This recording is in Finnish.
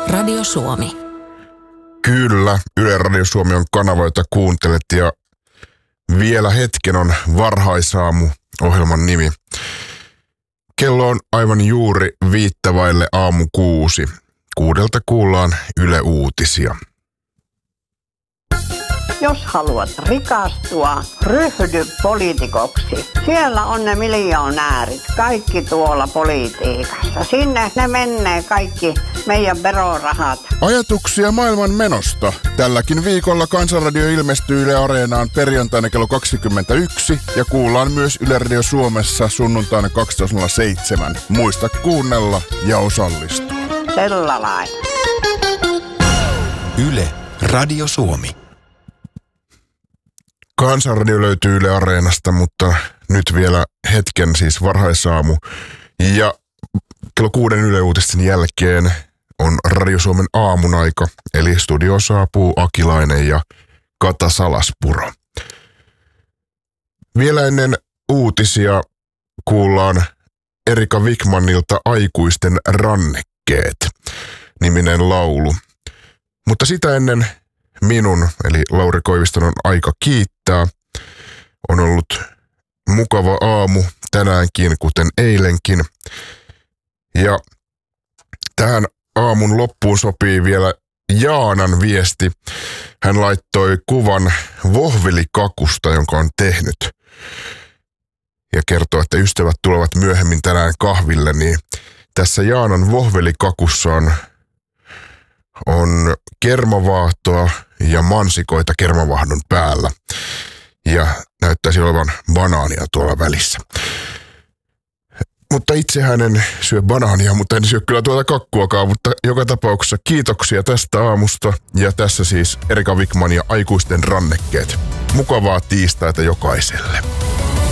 Radio Suomi. Kyllä, Yle Radio Suomi on kanava, jota kuuntelet, ja vielä hetken on Varhaisaamu ohjelman nimi. Kello on aivan juuri 6:05. 6:00 kuullaan Yle Uutisia. Jos haluat rikastua, ryhdy poliitikoksi. Siellä on ne miljonäärit, kaikki tuolla politiikassa. Sinne ne menee kaikki meidän verorahat. Ajatuksia maailman menosta. Tälläkin viikolla Kansanradio ilmestyy Yle Areenaan perjantaina kello 21 ja kuullaan myös Yle Radio Suomessa sunnuntaina 12.07. Muista kuunnella ja osallistua. Sellainen. Yle Radio Suomi. Kansanradio löytyy Yle Areenasta, mutta nyt vielä hetken siis Varhaisaamu. Ja kello 6 Yle Uutisten jälkeen on Radio Suomen aamun aika, eli studioon saapuu Akilainen ja Kata Salaspuro. Vielä ennen uutisia kuullaan Erika Wikmanilta Aikuisten rannekkeet -niminen laulu. Mutta sitä ennen minun, eli Lauri Koiviston, on aika kiittää. On ollut mukava aamu tänäänkin, kuten eilenkin. Ja tähän aamun loppuun sopii vielä Jaanan viesti. Hän laittoi kuvan vohvelikakusta, jonka on tehnyt. Ja kertoo, että ystävät tulevat myöhemmin tänään kahville, niin tässä Jaanan vohvelikakussa on kermavaahtoa ja mansikoita kermavahdon päällä. Ja näyttäisi olevan banaania tuolla välissä. Mutta itse hän en syö banaania, mutta en syö kyllä tuota kakkuakaan. Mutta joka tapauksessa kiitoksia tästä aamusta. Ja tässä siis Erika Wikman ja Aikuisten rannekkeet. Mukavaa tiistaita jokaiselle.